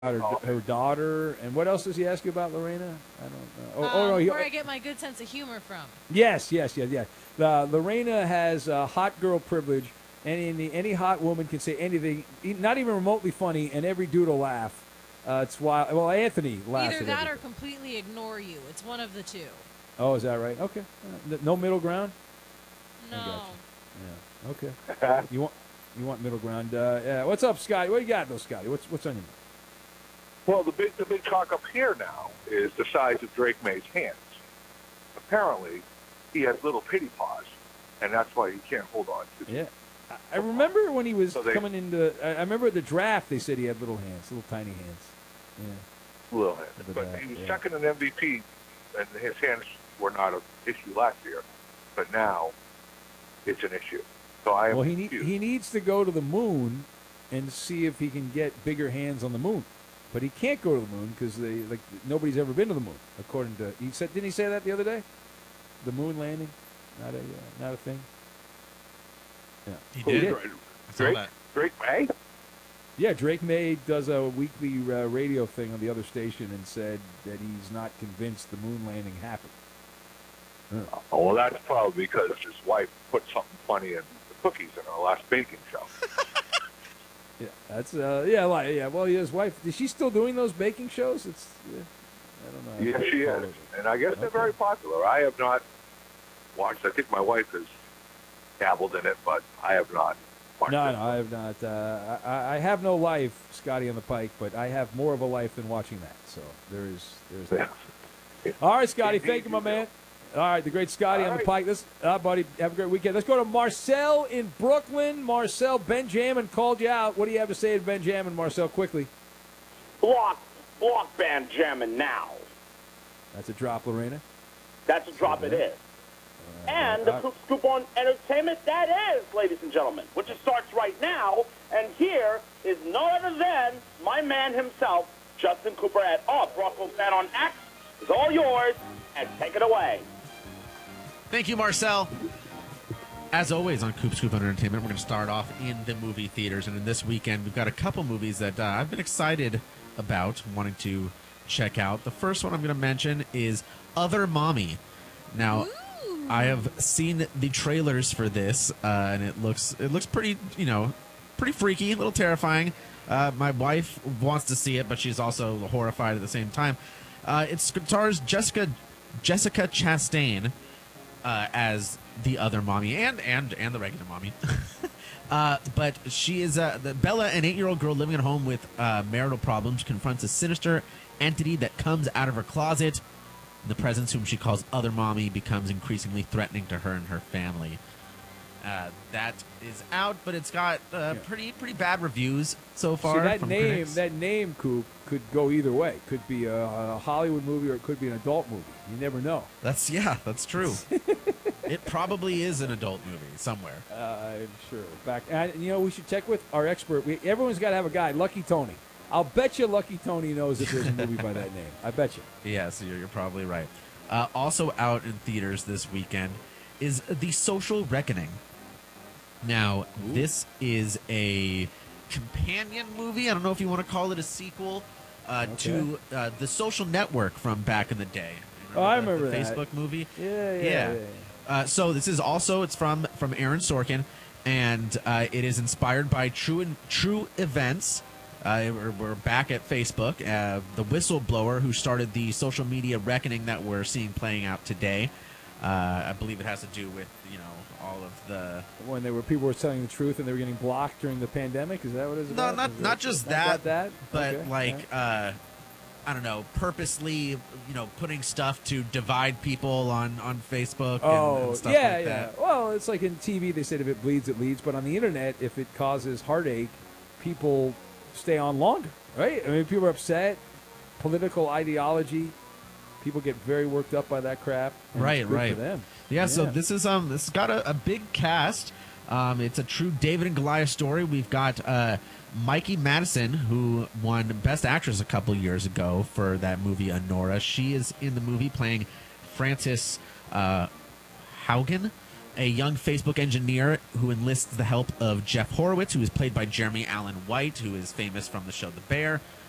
her daughter. And what else does he ask you about, Lorena? I don't know. Where I get my good sense of humor from. Yes. Lorena has hot girl privilege, and any hot woman can say anything, not even remotely funny, and every dude will laugh. It's wild. Well, Anthony laughs Either at that or everything. completely ignore you. It's one of the two. Oh, is that right? Okay. No middle ground? I No. gotcha. Yeah. Okay. You want middle ground? Yeah. What's up, Scotty? What you got, though, Scotty? What's on your mind? Well, the big talk up here now is the size of Drake May's hands. Apparently, he has little pity paws, and that's why he can't hold on to. Yeah. I remember when he was So coming into. I remember at the draft they said he had little hands, little tiny hands. Yeah. Little hands. Remember But that, he was yeah. second in MVP, and his hands were not an issue last year. But now, it's an issue. So I am Well, confused. he needs to go to the moon and see if he can get bigger hands on the moon. But he can't go to the moon because nobody's ever been to the moon, according to he said. Didn't he say that the other day? The moon landing, not a thing. Yeah, He Who, did. Drake? I saw that. Drake May? Yeah, Drake May does a weekly radio thing on the other station and said that he's not convinced the moon landing happened. Oh, well, that's probably because his wife put something funny in the cookies in our last baking show. Yeah, that's Well, his wife is she still doing those baking shows? It's I don't know. Yes, she is. And I guess they're very popular. I have not watched. I think my wife has dabbled in it, but I have not watched No, it. I have not. I have no life, Scotty on the Pike, but I have more of a life than watching that. So there's that. All right, Scotty. Thank you, my man. All right, the great Scotty on the Pike. Buddy, have a great weekend. Let's go to Marcel in Brooklyn. Marcel, Benjamin called you out. What do you have to say to Benjamin, Marcel, quickly? Block Benjamin now. That's a drop, Lorena. That's a drop it is. And the Coop Scoop on Entertainment, that is, ladies and gentlemen, which starts right now. And here is no other than my man himself, Justin Cooper at Bronco Fan on X. It's all yours, and take it away. Thank you, Marcel. As always on Coop Scoop on Entertainment, we're going to start off in the movie theaters. And in this weekend, we've got a couple movies that I've been excited about, wanting to check out. The first one I'm going to mention is Other Mommy. Now, I have seen the trailers for this, and it looks pretty, pretty freaky, a little terrifying. My wife wants to see it, but she's also horrified at the same time. It stars Jessica Chastain as the other mommy and the regular mommy. But she is Bella, an 8-year-old girl living at home with marital problems, confronts a sinister entity that comes out of her closet. The presence, whom she calls Other Mommy, becomes increasingly threatening to her and her family. That is out, but it's got pretty bad reviews so far. See, from critics. that name, Coop, could go either way. Could be a Hollywood movie or it could be an adult movie. You never know. That's true. It probably is an adult movie somewhere. I'm sure. And we should check with our expert. Everyone's got to have a guide. Lucky Tony. I'll bet you Lucky Tony knows if there's a movie by that name. I bet you. Yes, you're probably right. Also out in theaters this weekend is The Social Reckoning. Now, this is a companion movie. I don't know if you want to call it a sequel to The Social Network from back in the day. I remember the that Facebook movie. Yeah. So this is also it's from Aaron Sorkin, and it is inspired by true events. We're back at Facebook. The whistleblower who started the social media reckoning that we're seeing playing out today. I believe it has to do with all of the when people were telling the truth and they were getting blocked during the pandemic. Is that what it's about? No, not just that, but okay. I don't know, purposely putting stuff to divide people on Facebook. And stuff like that. Well, it's like in TV. They said if it bleeds, it leads. But on the internet, if it causes heartache, people stay on longer, right? I mean, people are upset. Political ideology. People get very worked up by that crap. Right. For them. Yeah, so this is this got a big cast. It's a true David and Goliath story. We've got Mikey Madison, who won Best Actress a couple years ago for that movie Anora. She is in the movie playing Frances Haugen, a young Facebook engineer who enlists the help of Jeff Horowitz, who is played by Jeremy Allen White, who is famous from the show The Bear.